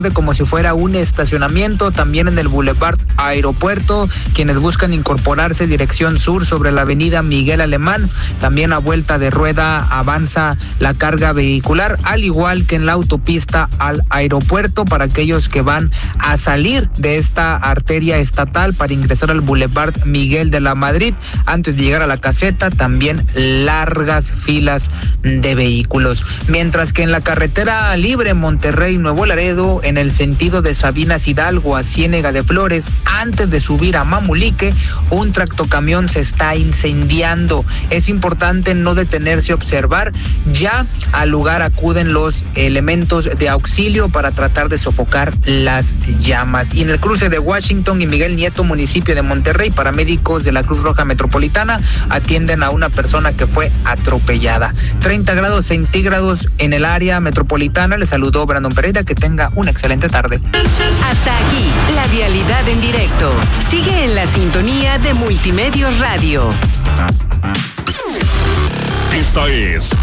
como si fuera un estacionamiento, también en el Boulevard Aeropuerto, quienes buscan incorporarse dirección sur sobre la avenida Miguel Alemán, también a vuelta de rueda avanza la carga vehicular, al igual que en la autopista al aeropuerto, para aquellos que van a salir de esta arteria estatal para ingresar al Boulevard Miguel de la Madrid, antes de llegar a la caseta, también largas filas de vehículos, mientras que en la carretera libre Monterrey Nuevo Laredo, en el sentido de Sabinas Hidalgo a Ciénega de Flores, antes de subir a Mamulique, un tractocamión se está incendiando. Es importante no detenerse a observar. Ya al lugar acuden los elementos de auxilio para tratar de sofocar las llamas. Y en el cruce de Washington y Miguel Nieto, municipio de Monterrey, paramédicos de la Cruz Roja Metropolitana atienden a una persona que fue atropellada. 30 grados centígrados en el área metropolitana. Le saludó Brandon Pereira. Que tenga una excelente tarde. Hasta aquí, la vialidad en directo. Sigue en la sintonía de Multimedios Radio. Esta es